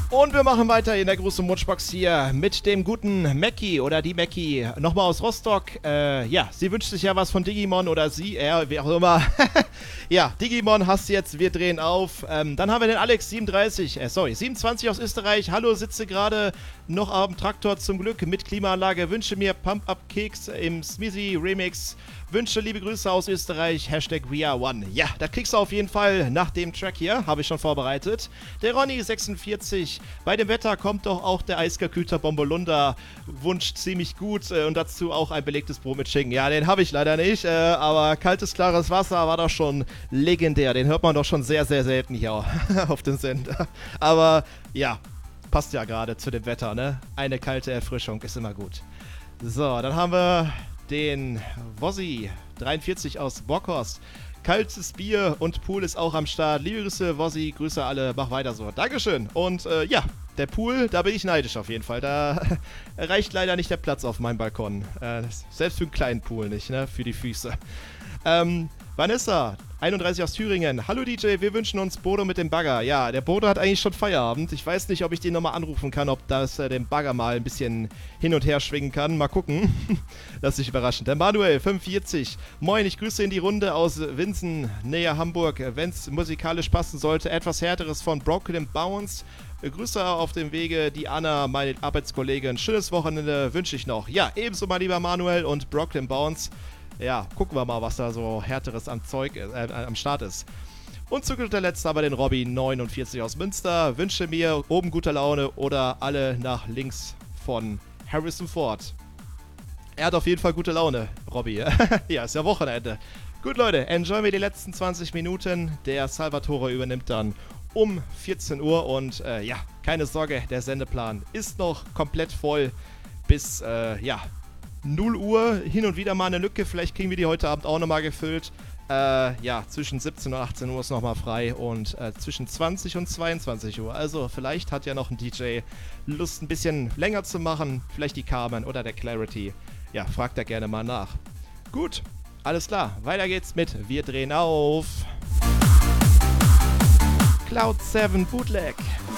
Und wir machen weiter in der großen Mutschbox hier mit dem guten Mackie oder die Mackie. Nochmal aus Rostock. Ja, sie wünscht sich ja was von Digimon oder sie, wie auch immer. Ja, Digimon hast du jetzt, wir drehen auf. Dann haben wir den Alex 27 aus Österreich. Hallo, sitze gerade noch am Traktor zum Glück mit Klimaanlage. Wünsche mir Pump-Up-Keks im Smeezy Remix. Wünsche liebe Grüße aus Österreich. Hashtag WeAreOne. Ja, da kriegst du auf jeden Fall nach dem Track hier. Habe ich schon vorbereitet. Der Ronny 46. Bei dem Wetter kommt doch auch der Eisgekühlter Bombolunda. Wunsch ziemlich gut. Und dazu auch ein belegtes Brot mit Schinken. Ja, den habe ich leider nicht. Aber kaltes, klares Wasser war doch schon legendär. Den hört man doch schon sehr, sehr selten hier auf dem Sender. Aber ja, passt ja gerade zu dem Wetter, ne? Eine kalte Erfrischung ist immer gut. So, dann haben wir den Wossi 43 aus Bockhorst. Kaltes Bier und Pool ist auch am Start. Liebe Grüße, Wossi, Grüße alle, mach weiter so. Dankeschön. Und ja, der Pool, da bin ich neidisch auf jeden Fall. Da reicht leider nicht der Platz auf meinem Balkon. Selbst für einen kleinen Pool nicht, ne? Für die Füße. Vanessa, 31 aus Thüringen. Hallo DJ, wir wünschen uns Bodo mit dem Bagger. Ja, der Bodo hat eigentlich schon Feierabend. Ich weiß nicht, ob ich den nochmal anrufen kann, ob das den Bagger mal ein bisschen hin und her schwingen kann. Mal gucken. Lass dich überraschen. Der Manuel, 45. Moin, ich grüße in die Runde aus Winsen, nähe Hamburg. Wenn es musikalisch passen sollte, etwas Härteres von Broken Bounce. Grüße auf dem Wege, die Anna, meine Arbeitskollegin. Schönes Wochenende wünsche ich noch. Ja, ebenso mein lieber Manuel und Broken Bounce. Ja, gucken wir mal, was da so härteres am Start ist. Und zu guter Letzt aber den Robby 49 aus Münster. Wünsche mir oben gute Laune oder alle nach links von Harrison Ford. Er hat auf jeden Fall gute Laune, Robby. Ja, ist ja Wochenende. Gut, Leute, enjoyen wir die letzten 20 Minuten. Der Salvatore übernimmt dann um 14 Uhr. Und ja, keine Sorge, der Sendeplan ist noch komplett voll bis, 0 Uhr, hin und wieder mal eine Lücke, vielleicht kriegen wir die heute Abend auch nochmal gefüllt. Ja, zwischen 17 und 18 Uhr ist nochmal frei und zwischen 20 und 22 Uhr. Also vielleicht hat ja noch ein DJ Lust, ein bisschen länger zu machen, vielleicht die Carmen oder der Clarity. Ja, fragt da gerne mal nach. Gut, alles klar, weiter geht's mit Wir drehen auf. Cloud 7 Bootleg.